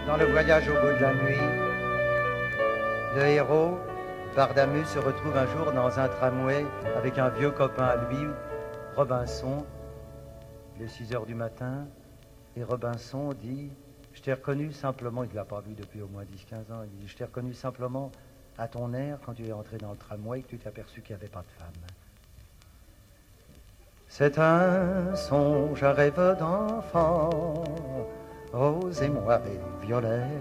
Dans le voyage au bout de la nuit, le héros, Bardamus, se retrouve un jour dans un tramway avec un vieux copain à lui, Robinson. Il est 6 heures du matin et Robinson dit « Je t'ai reconnu simplement », il ne l'a pas vu depuis au moins 10-15 ans, il dit « Je t'ai reconnu simplement à ton air quand tu es entré dans le tramway et que tu t'es aperçu qu'il n'y avait pas de femme. » C'est un songe, un rêve d'enfant, rose et moire et violet.